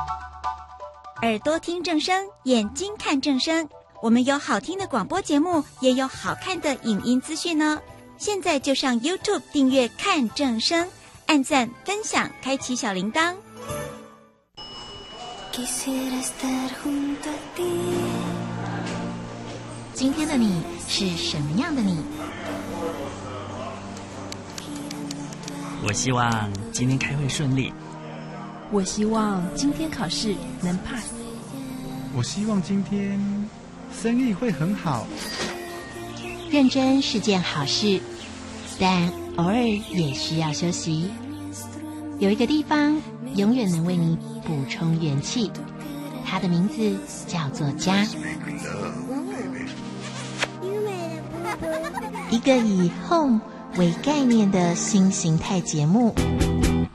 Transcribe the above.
耳朵听正声，眼睛看正声。我们有好听的广播节目，也有好看的影音资讯呢。现在就上 YouTube 订阅看正声，按赞分享，开启小铃铛。 今天的你是什么样的你？ 我希望今天开会顺利。 我希望今天考试能 pass。 我希望今天生意会很好。 认真是件好事，但偶尔也需要休息。有一个地方永远能为你补充元气，它的名字叫做家。一个以 home 为概念的新形态节目。